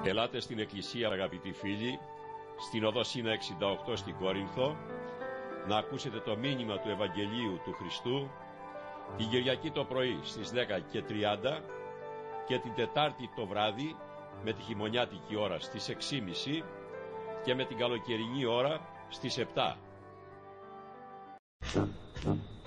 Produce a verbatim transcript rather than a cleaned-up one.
Ελάτε στην Εκκλησία, αγαπητοί φίλοι, στην οδό Σίνα εξήντα οκτώ στην Κόρινθο, να ακούσετε το μήνυμα του Ευαγγελίου του Χριστού την Κυριακή το πρωί στις δέκα και τριάντα και την Τετάρτη το βράδυ με τη χειμωνιάτικη ώρα στις έξι και μισή και με την καλοκαιρινή ώρα στις επτά.